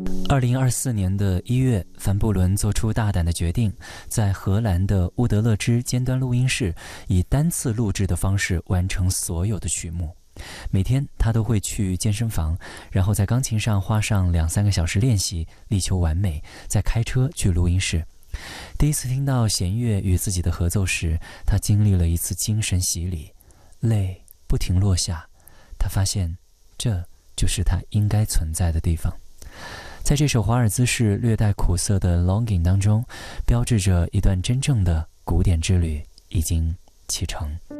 2024年的1月，范布伦做出大胆的决定，在荷兰的乌德勒支尖端录音室以单次录制的方式完成所有的曲目。每天他都会去健身房，然后在钢琴上花上2-3个小时练习，力求完美，再开车去录音室。第一次听到弦乐与自己的合奏时，他经历了一次精神洗礼，泪不停落下。他发现这就是他应该存在的地方。在这首华尔兹式略带苦涩的 Longing 当中，标志着一段真正的古典之旅已经启程。